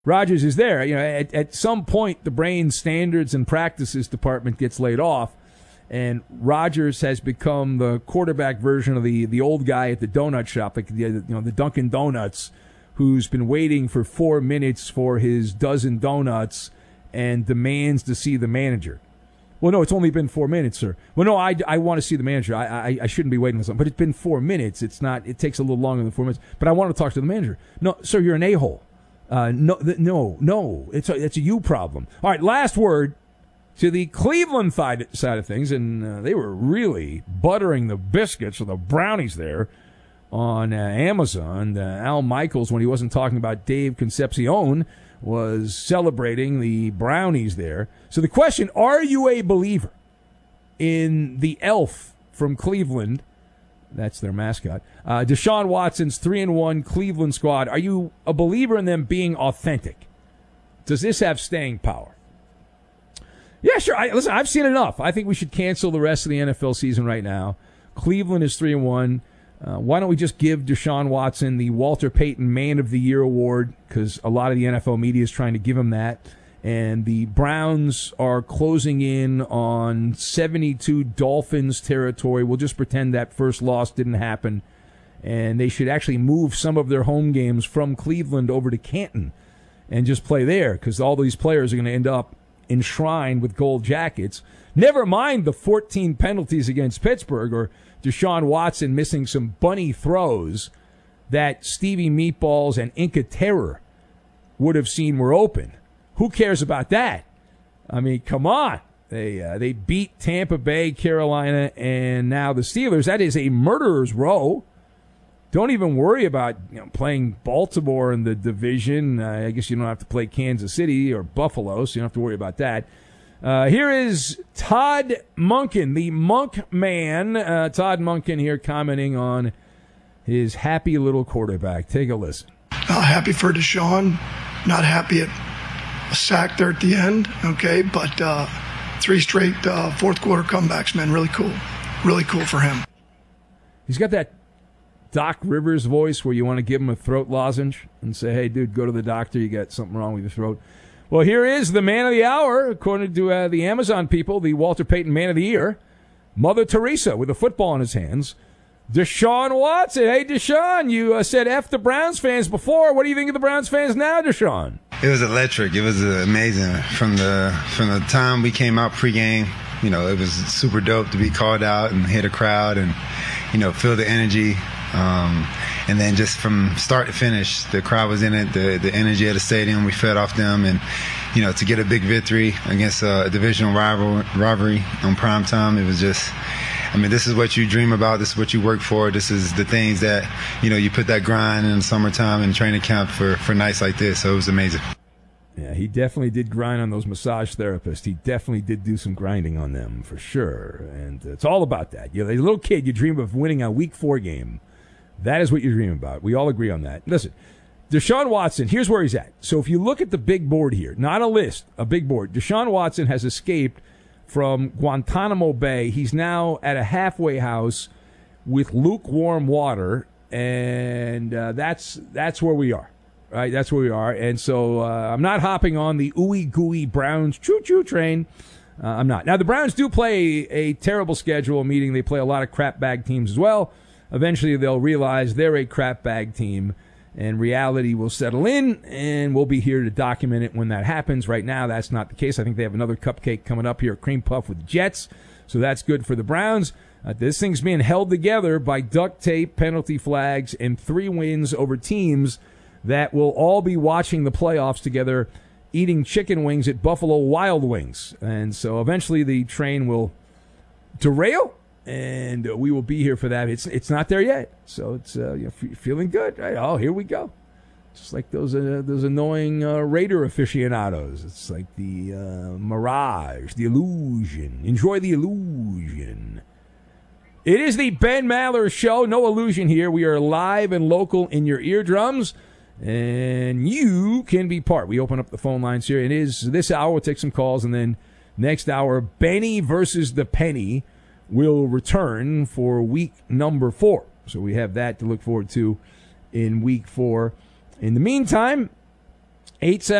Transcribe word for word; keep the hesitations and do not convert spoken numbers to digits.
Rodgers is there. You know, at, at some point, the Brain Standards and Practices Department gets laid off, and Rodgers has become the quarterback version of the, the old guy at the donut shop, like the, you know, the Dunkin' Donuts, who's been waiting for four minutes for his dozen donuts and demands to see the manager. Well, no, it's only been four minutes, sir. Well, no, I, I want to see the manager. I, I I shouldn't be waiting for something. But it's been four minutes. It's not. It takes a little longer than four minutes. But I want to talk to the manager. No, sir, you're an a-hole. Uh, no, th- no, no. It's a, it's a you problem. All right, last word to the Cleveland th- side of things, and uh, they were really buttering the biscuits or the brownies there on uh, Amazon. Uh, Al Michaels, when he wasn't talking about Dave Concepcion, was celebrating the brownies there. So the question, are you a believer in the elf from Cleveland? That's their mascot. Uh, Deshaun Watson's three and one Cleveland squad. Are you a believer in them being authentic? Does this have staying power? Yeah, sure. I, listen, I've seen enough. I think we should cancel the rest of the N F L season right now. Cleveland is three and one. Uh, why don't we just give Deshaun Watson the Walter Payton Man of the Year award, because a lot of the N F L media is trying to give him that. And the Browns are closing in on seventy-two Dolphins territory. We'll just pretend that first loss didn't happen. And they should actually move some of their home games from Cleveland over to Canton and just play there, because all these players are going to end up enshrined with gold jackets. Never mind the fourteen penalties against Pittsburgh or Deshaun Watson missing some bunny throws that Stevie Meatballs and Inca Terror would have seen were open. Who cares about that? I mean, come on. They uh, they beat Tampa Bay, Carolina, and now the Steelers. That is a murderer's row. Don't even worry about, you know, playing Baltimore in the division. Uh, I guess you don't have to play Kansas City or Buffalo, so you don't have to worry about that. Uh, here is Todd Monken, the Monk Man. Uh, Todd Monken here commenting on his happy little quarterback. Take a listen. Uh, happy for Deshaun. Not happy at a sack there at the end, okay? But uh, three straight uh, fourth quarter comebacks, man. Really cool. Really cool for him. He's got that Doc Rivers voice where you want to give him a throat lozenge and say, hey, dude, go to the doctor. You got something wrong with your throat. Well, here is the man of the hour, according to uh, the Amazon people, the Walter Payton Man of the Year, Mother Teresa with a football in his hands, Deshaun Watson. Hey, Deshaun, you uh, said F the Browns fans before. What do you think of the Browns fans now, Deshaun? It was electric. It was uh, amazing. From the from the time we came out pregame, you know, it was super dope to be called out and hit a crowd and, you know, feel the energy. Um, and then just from start to finish, the crowd was in it, the the energy of the stadium, we fed off them. And, you know, to get a big victory against a divisional rival, rivalry on prime time, it was just, I mean, this is what you dream about. This is what you work for. This is the things that, you know, you put that grind in the summertime and training camp for, for nights like this. So it was amazing. Yeah, he definitely did grind on those massage therapists. He definitely did do some grinding on them, for sure. And it's all about that. You're a little kid, you dream of winning a week four game. That is what you dream about. We all agree on that. Listen, Deshaun Watson, here's where he's at. So if you look at the big board here, not a list, a big board, Deshaun Watson has escaped from Guantanamo Bay. He's now at a halfway house with lukewarm water, and uh, that's that's where we are. Right, that's where we are. And so uh, I'm not hopping on the ooey gooey Browns choo-choo train. Uh, I'm not. Now, the Browns do play a terrible schedule, meaning they play a lot of crap bag teams as well. Eventually, they'll realize they're a crap bag team, and reality will settle in, and we'll be here to document it when that happens. Right now, that's not the case. I think they have another cupcake coming up here, cream puff with the Jets, so that's good for the Browns. Uh, this thing's being held together by duct tape, penalty flags, and three wins over teams that will all be watching the playoffs together, eating chicken wings at Buffalo Wild Wings. And so eventually the train will derail, and we will be here for that. It's it's not there yet, so it's uh, you know, f- feeling good. Right? Oh, here we go. Just like those uh, those annoying uh, Raider aficionados. It's like the uh, mirage, the illusion. Enjoy the illusion. It is the Ben Maller Show. No illusion here. We are live and local in your eardrums, and you can be part. We open up the phone lines here. It is this hour. We'll take some calls, and then next hour, Benny versus the Penny will return for week number four. So we have that to look forward to in week four. In the meantime, eight seven